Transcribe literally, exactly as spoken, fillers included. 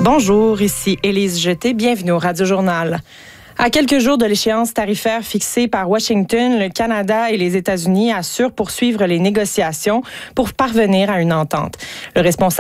Bonjour, ici Élise Jeté, bienvenue au Radio Journal. À quelques jours de l'échéance tarifaire fixée par Washington, le Canada et les États-Unis assurent poursuivre les négociations pour parvenir à une entente. Le responsable